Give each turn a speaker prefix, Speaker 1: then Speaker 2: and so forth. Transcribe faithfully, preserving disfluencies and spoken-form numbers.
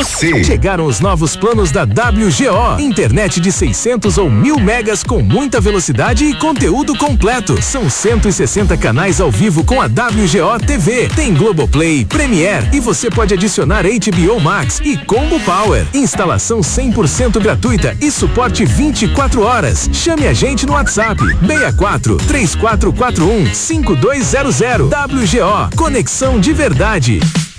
Speaker 1: você.
Speaker 2: Chegaram os novos planos da W G O. Internet de seiscentos ou mil megas com muita velocidade e conteúdo completo. São cento e sessenta canais ao vivo com a W G O T V. Tem Globoplay, Premiere e você pode adicionar H B O Max e Combo Power. Instalação cem por cento gratuita e suporte vinte e quatro horas. Chame a gente no WhatsApp seis quatro, três quatro quatro um, cinco dois zero zero. W G O, conexão de verdade.